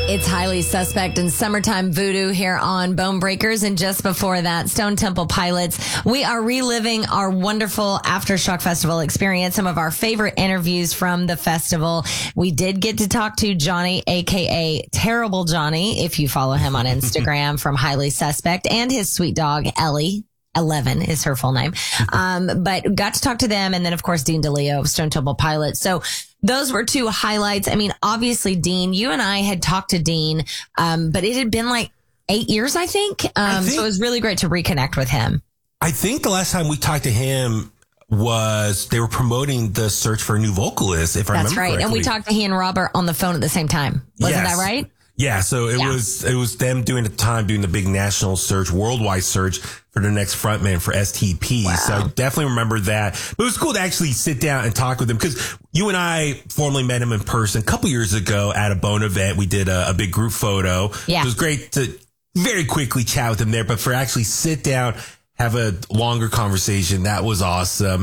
It's Highly Suspect and Summertime Voodoo here on Bone Breakers. And just before that, Stone Temple Pilots. We are reliving our wonderful Aftershock Festival experience, some of our favorite interviews from the festival. We did get to talk to Johnny, a.k.a. Terrible Johnny, if you follow him on Instagram, from Highly Suspect, and his sweet dog, Ellie. 11 is her full name. But got to talk to them. And then, of course, Dean DeLeo of Stone Temple Pilots. So those were two highlights. I mean, obviously, Dean, you and I had talked to Dean, but it had been like 8 years, I think. So it was really great to reconnect with him. I think the last time we talked to him was they were promoting the search for a new vocalist, if I remember correctly. That's right. And we talked to he and Robert on the phone at the same time. Wasn't that right? Yeah, so it was them doing the big national search, worldwide search for the next frontman for STP. Wow. So I definitely remember that. But it was cool to actually sit down and talk with him because you and I formally met him in person a couple years ago at a Bone event. We did a big group photo. Yeah. It was great to very quickly chat with him there, but for actually sit down, have a longer conversation, that was awesome.